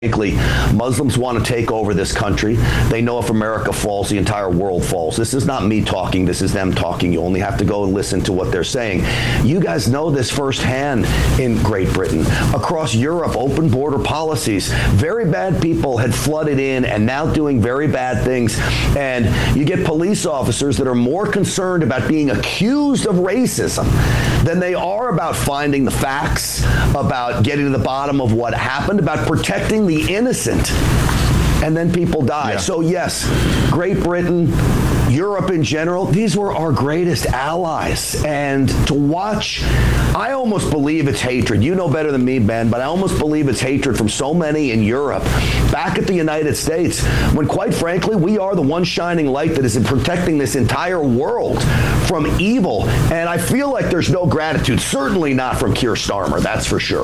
frankly, Muslims want to take over this country. They know if America falls, the entire world falls. This is not me talking. This is them talking. You only have to go and listen to what they're saying. You guys know this firsthand in Great Britain. Across Europe, open border policies. Very bad people had flooded in and now doing very bad things. And you get police officers that are more concerned about being accused of racism than they are about finding the facts, about getting to the bottom of what happened, about protecting the innocent. And then people die. Yeah. So yes, Great Britain, Europe in general, these were our greatest allies. And to watch, I almost believe it's hatred. You know better than me, Ben, but I almost believe it's hatred from so many in Europe, back at the United States, when quite frankly, we are the one shining light that is protecting this entire world from evil. And I feel like there's no gratitude, certainly not from Keir Starmer, that's for sure.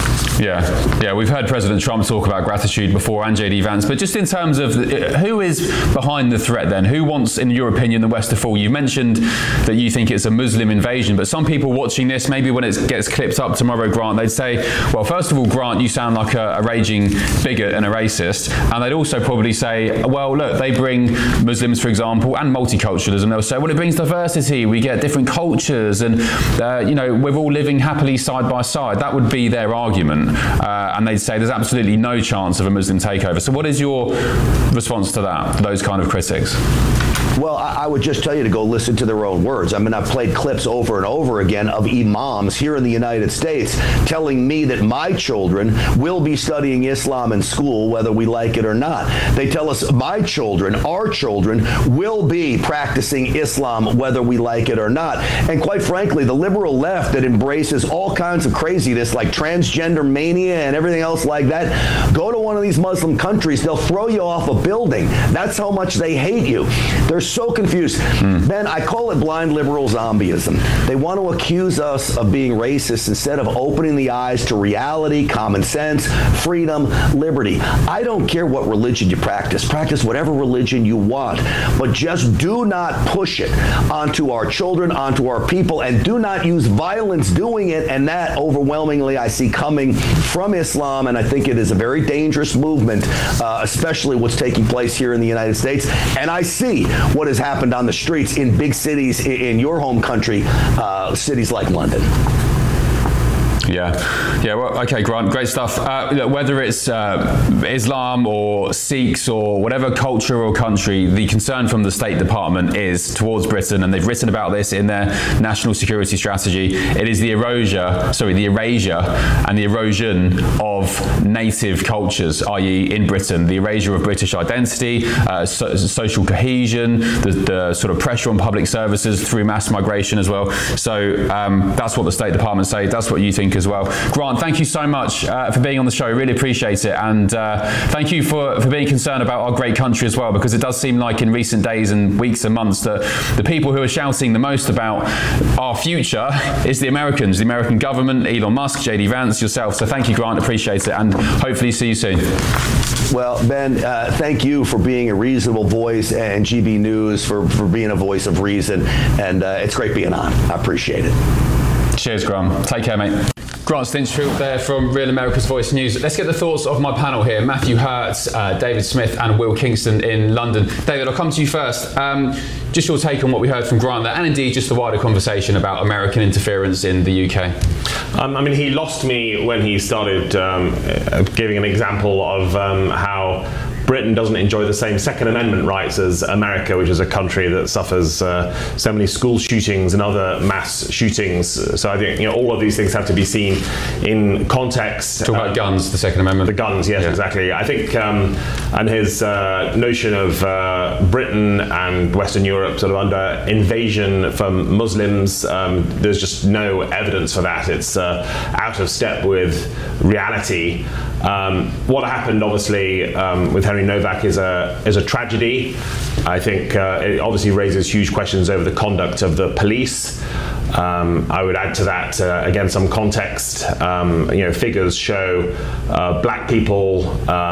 Yeah, we've heard President Trump talk about gratitude before, and J.D. Vance, but just in terms of who is behind the threat then? Who wants, in your opinion, the West to fall? You mentioned that you think it's a Muslim invasion, but some people watching this, maybe when it gets clipped up tomorrow, Grant, they'd say, well, first of all, Grant, you sound like a raging bigot and a racist, and they'd also probably say, well, look, they bring Muslims, for example, and multiculturalism. They'll say, well, it brings diversity, we get different cultures, and, we're all living happily side by side. That would be their argument. And they'd say there's absolutely no chance of a Muslim takeover. So what is your response to that, those kind of critics? Well, I would just tell you to go listen to their own words. I mean, I've played clips over and over again of imams here in the United States telling me that my children will be studying Islam in school, whether we like it or not. They tell us my children, our children, will be practicing Islam, whether we like it or not. And quite frankly, the liberal left that embraces all kinds of craziness like transgender mania and everything else like that, go to one of these Muslim countries, they'll throw you off a building. That's how much they hate you. They're so confused. Ben, I call it blind liberal zombieism. They want to accuse us of being racist instead of opening the eyes to reality, common sense, freedom, liberty. I don't care what religion you practice. Practice whatever religion you want, but just do not push it onto our children, onto our people, and do not use violence doing it. And that overwhelmingly I see coming from Islam, and I think it is a very dangerous movement, especially what's taking place here in the United States. And I see what has happened on the streets in big cities in your home country, cities like London. Yeah. Well, okay, Grant, great stuff. Whether it's Islam or Sikhs or whatever culture or country, the concern from the State Department is towards Britain, and they've written about this in their national security strategy. It is the erasure and the erosion of native cultures, i.e. in Britain, the erasure of British identity, social cohesion, the sort of pressure on public services through mass migration as well. So that's what the State Department say. That's what you think as well. Grant, thank you so much for being on the show. Really appreciate it. And thank you for being concerned about our great country as well, because it does seem like in recent days and weeks and months that the people who are shouting the most about our future is the Americans, the American government, Elon Musk, J.D. Vance, yourself. So thank you, Grant. Appreciate it. And hopefully see you soon. Well, Ben, thank you for being a reasonable voice, and GB News for being a voice of reason. And it's great being on. I appreciate it. Cheers, Grant. Take care, mate. Grant Stinchfield there from Real America's Voice News. Let's get the thoughts of my panel here. Matthew Hertz, David Smith and Will Kingston in London. David, I'll come to you first. Just your take on what we heard from Grant there, and indeed just the wider conversation about American interference in the UK. He lost me when he started giving an example of how Britain doesn't enjoy the same Second Amendment rights as America, which is a country that suffers so many school shootings and other mass shootings. So I think all of these things have to be seen in context. Talk about guns, the Second Amendment. The guns, yes, yeah. Exactly. I think, and his notion of Britain and Western Europe sort of under invasion from Muslims, there's just no evidence for that. It's out of step with reality. What happened, obviously, with Henry Novak is a tragedy. I think it obviously raises huge questions over the conduct of the police. I would add to that, again, some context. Figures show black people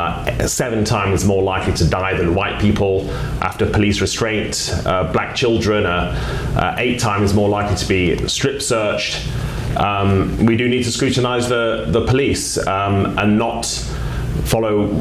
7 times more likely to die than white people after police restraint. Black children are 8 times more likely to be strip searched. We do need to scrutinise the police and not follow